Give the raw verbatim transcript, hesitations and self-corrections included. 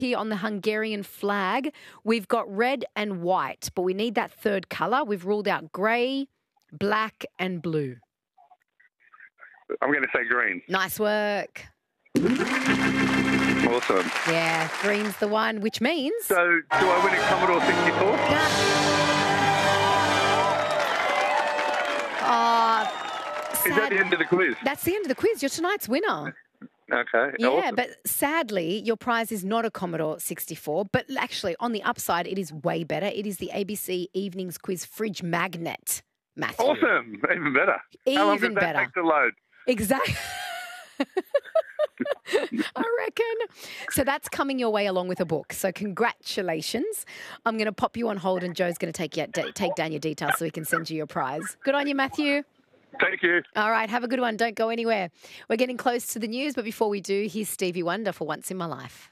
Here on the Hungarian flag, we've got red and white, but we need that third colour. We've ruled out grey, black and blue. I'm going to say green. Nice work. Awesome. Yeah, green's the one, which means... So, do I win a Commodore sixty-four? Oh, Is that the end of the quiz? That's the end of the quiz. You're tonight's winner. Okay. Yeah, awesome. but sadly, your prize is not a Commodore sixty-four. But actually, on the upside, it is way better. It is the A B C Evenings Quiz Fridge Magnet, Matthew. Awesome. Even better. Even How long does that better. take to load? Exactly. I reckon. So that's coming your way along with a book. So congratulations. I'm going to pop you on hold and Joe's going to take, you, take down your details so we can send you your prize. Good on you, Matthew. Thank you. All right, have a good one. Don't go anywhere. We're getting close to the news, but before we do, here's Stevie Wonder for Once in My Life.